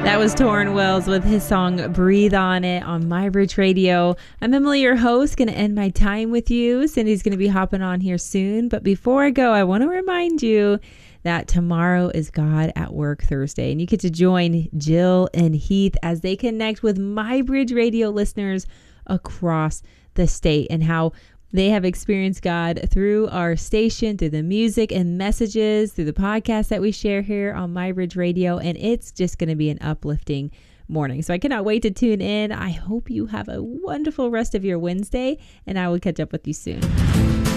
That was Torrin Wells with his song Breathe on It on MyBridge Radio. I'm Emily, your host, going to end my time with you. Cindy's going to be hopping on here soon. But before I go, I want to remind you that tomorrow is God at Work Thursday. And you get to join Jill and Heath as they connect with MyBridge Radio listeners across the state and how they have experienced God through our station, through the music and messages, through the podcast that we share here on MyBridge Radio. And it's just going to be an uplifting morning. So I cannot wait to tune in. I hope you have a wonderful rest of your Wednesday, and I will catch up with you soon.